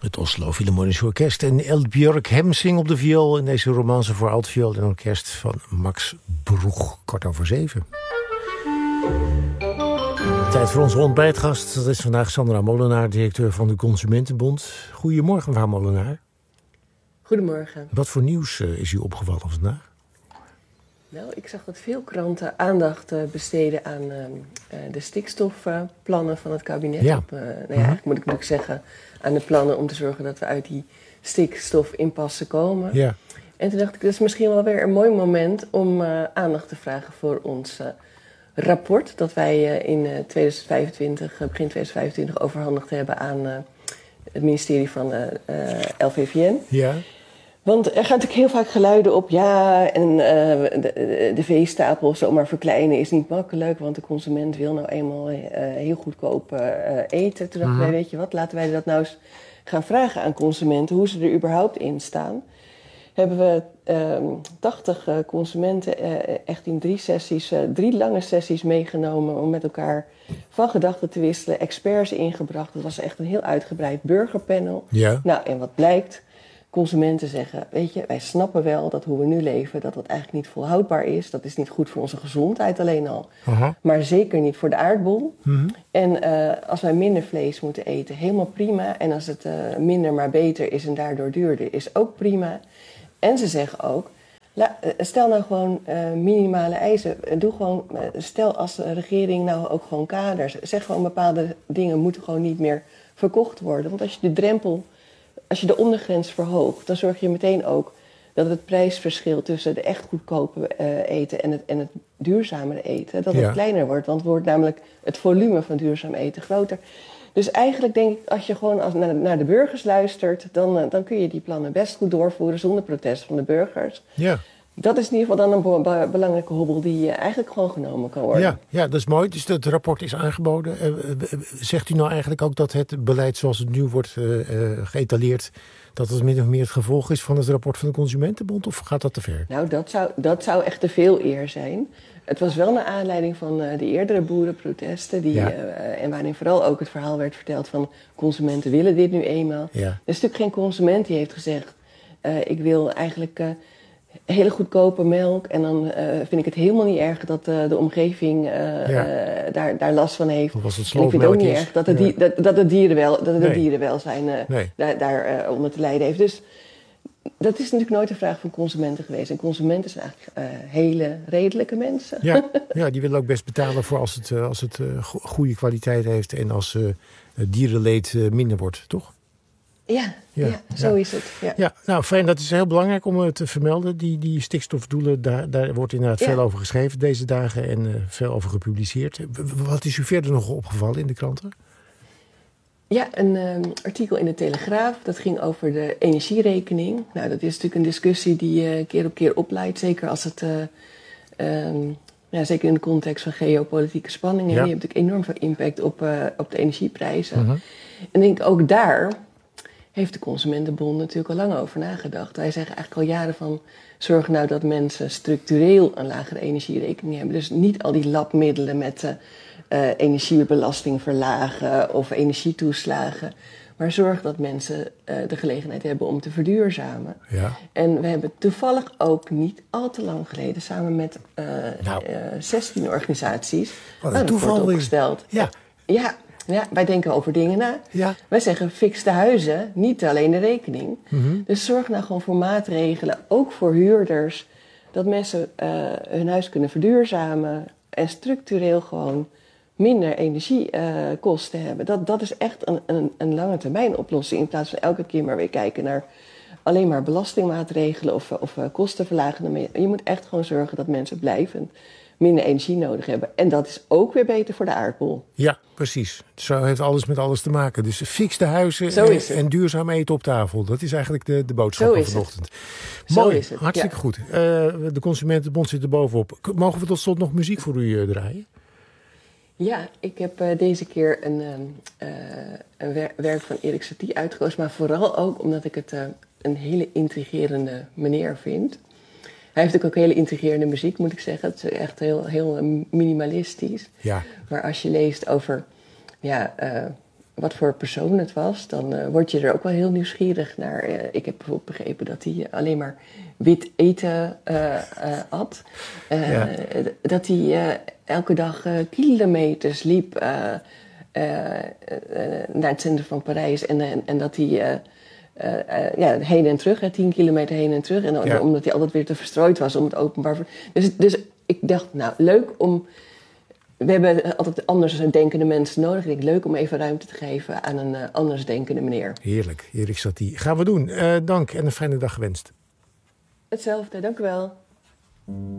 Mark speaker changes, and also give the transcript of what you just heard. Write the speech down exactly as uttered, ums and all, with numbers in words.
Speaker 1: Het Oslo Philharmonisch Orkest en Eldbjörg Hemsing op de viool in deze romance voor altviool en orkest van Max Broeg. Kwart over zeven. Tijd voor onze ontbijtgast. Dat is vandaag Sandra Molenaar, directeur van de Consumentenbond. Goedemorgen, mevrouw Molenaar.
Speaker 2: Goedemorgen.
Speaker 1: Wat voor nieuws uh, is u opgevallen vandaag?
Speaker 2: Nou, ik zag dat veel kranten aandacht uh, besteden aan uh, uh, de stikstofplannen uh, van het kabinet.
Speaker 1: Ja.
Speaker 2: Op, uh, nou ja, eigenlijk moet ik natuurlijk zeggen aan de plannen om te zorgen dat we uit die stikstofimpasse komen.
Speaker 1: Ja.
Speaker 2: En toen dacht ik, dat is misschien wel weer een mooi moment om uh, aandacht te vragen voor ons uh, rapport dat wij uh, in uh, twintig vijfentwintig, uh, begin twintig vijfentwintig overhandigd hebben aan uh, het ministerie van uh, uh, L V V N.
Speaker 1: Ja.
Speaker 2: Want er gaat natuurlijk heel vaak geluiden op, ja, en uh, de, de veestapel zomaar verkleinen is niet makkelijk, want de consument wil nou eenmaal uh, heel goedkoop uh, eten. Toen dachten wij, weet je wat, laten wij dat nou eens gaan vragen aan consumenten, hoe ze er überhaupt in staan. Hebben we uh, tachtig uh, consumenten uh, echt in drie sessies, uh, drie lange sessies meegenomen om met elkaar van gedachten te wisselen, experts ingebracht. Dat was echt een heel uitgebreid burgerpanel.
Speaker 1: Ja.
Speaker 2: Nou, en wat blijkt? Consumenten zeggen, weet je, wij snappen wel dat hoe we nu leven, dat dat eigenlijk niet volhoudbaar is. Dat is niet goed voor onze gezondheid alleen al. Aha. Maar zeker niet voor de aardbol. Mm-hmm. En uh, als wij minder vlees moeten eten, helemaal prima. En als het uh, minder maar beter is en daardoor duurder, is ook prima. En ze zeggen ook, la, stel nou gewoon uh, minimale eisen. Doe gewoon, uh, stel als de regering nou ook gewoon kaders. Zeg gewoon bepaalde dingen moeten gewoon niet meer verkocht worden. Want als je de drempel... Als je de ondergrens verhoogt, dan zorg je meteen ook dat het prijsverschil tussen de echt goedkope uh, eten en het, en het duurzamere eten, dat het ja. kleiner wordt. Want wordt namelijk het volume van duurzaam eten groter. Dus eigenlijk denk ik, als je gewoon als, naar, naar de burgers luistert, dan, uh, dan kun je die plannen best goed doorvoeren zonder protest van de burgers. Ja. Dat is in ieder geval dan een be- belangrijke hobbel die uh, eigenlijk gewoon genomen kan worden.
Speaker 1: Ja, ja, dat is mooi. Dus het rapport is aangeboden. Uh, zegt u nou eigenlijk ook dat het beleid zoals het nu wordt uh, uh, geëtaleerd, dat het min of meer het gevolg is van het rapport van de Consumentenbond? Of gaat dat te ver?
Speaker 2: Nou, dat zou, dat zou echt te veel eer zijn. Het was wel naar aanleiding van uh, de eerdere boerenprotesten. Die, ja. uh, en waarin vooral ook het verhaal werd verteld van consumenten willen dit nu eenmaal. Ja. Er is natuurlijk geen consument die heeft gezegd, uh, ik wil eigenlijk... Uh, hele goedkope melk. En dan uh, vind ik het helemaal niet erg dat uh, de omgeving uh, ja. uh, daar, daar last van heeft.
Speaker 1: Of als het
Speaker 2: en ik vind het ook niet
Speaker 1: is.
Speaker 2: erg dat het, ja. die, dat, dat het, dierenwel, dat het nee. dierenwelzijn uh, nee. daar, daar uh, onder te lijden heeft. Dus dat is natuurlijk nooit een vraag van consumenten geweest. En consumenten zijn eigenlijk uh, hele redelijke mensen.
Speaker 1: Ja, ja, die willen ook best betalen voor als het, uh, als het uh, go- goede kwaliteit heeft en als uh, dierenleed uh, minder wordt, toch?
Speaker 2: Ja, ja, ja, zo ja. is het. Ja.
Speaker 1: ja, nou fijn, dat is heel belangrijk om het te vermelden. Die, die stikstofdoelen, daar, daar wordt inderdaad ja. veel over geschreven deze dagen en uh, veel over gepubliceerd. Wat is u verder nog opgevallen in de kranten?
Speaker 2: Ja, een um, artikel in de Telegraaf, dat ging over de energierekening. Nou, dat is natuurlijk een discussie die uh, keer op keer opleidt, zeker als het... Uh, um, Ja, zeker in de context van geopolitieke spanningen. Ja. Die hebben natuurlijk enorm veel impact op, uh, op de energieprijzen. Uh-huh. En ik denk ook daar heeft de Consumentenbond natuurlijk al lang over nagedacht. Wij zeggen eigenlijk al jaren van, zorg nou dat mensen structureel een lagere energierekening hebben. Dus niet al die labmiddelen met uh, uh, energiebelasting verlagen of energietoeslagen. Maar zorg dat mensen uh, de gelegenheid hebben om te verduurzamen. Ja. En we hebben toevallig ook niet al te lang geleden samen met uh, nou. uh, zestien organisaties
Speaker 1: Wat een toeval
Speaker 2: opgesteld.
Speaker 1: Ja.
Speaker 2: Ja, ja, wij denken over dingen na.
Speaker 1: Ja.
Speaker 2: Wij zeggen fix de huizen, niet alleen de rekening.
Speaker 1: Mm-hmm.
Speaker 2: Dus zorg nou gewoon voor maatregelen, ook voor huurders, dat mensen uh, hun huis kunnen verduurzamen en structureel gewoon minder energiekosten uh, hebben. Dat, dat is echt een, een, een lange termijn oplossing. In plaats van elke keer maar weer kijken naar alleen maar belastingmaatregelen of, of uh, kosten verlagen. Je moet echt gewoon zorgen dat mensen blijvend minder energie nodig hebben. En dat is ook weer beter voor de aardbol.
Speaker 1: Ja, precies. Zo heeft alles met alles te maken. Dus fix de huizen en, en duurzaam eten op tafel. Dat is eigenlijk de, de boodschap van vanochtend.
Speaker 2: Zo
Speaker 1: Mooi,
Speaker 2: is het.
Speaker 1: hartstikke ja. goed. Uh, de Consumentenbond zit er bovenop. Mogen we tot slot nog muziek voor u uh, draaien?
Speaker 2: Ja, ik heb uh, deze keer een, uh, een wer- werk van Erik Satie uitgekozen. Maar vooral ook omdat ik het uh, een hele intrigerende meneer vind. Hij heeft ook hele intrigerende muziek, moet ik zeggen. Het is echt heel, heel minimalistisch. Ja. Maar als je leest over ja, uh, wat voor persoon het was, dan uh, word je er ook wel heel nieuwsgierig naar. Uh, ik heb bijvoorbeeld begrepen dat hij alleen maar wit eten uh, uh, at. Uh, ja. Dat hij uh, elke dag uh, kilometers liep uh, uh, uh, naar het centrum van Parijs. En, en, en dat hij uh, uh, uh, ja, heen en terug, hè, tien kilometer heen en terug. En ja. omdat hij altijd weer te verstrooid was om het openbaar... Dus, dus ik dacht, nou, leuk om... We hebben altijd anders denkende mensen nodig. Ik denk leuk om even ruimte te geven aan een uh, anders denkende meneer.
Speaker 1: Heerlijk, Erik Satie. Gaan we doen. Uh, dank en een fijne dag gewenst.
Speaker 2: Hetzelfde, dank u wel.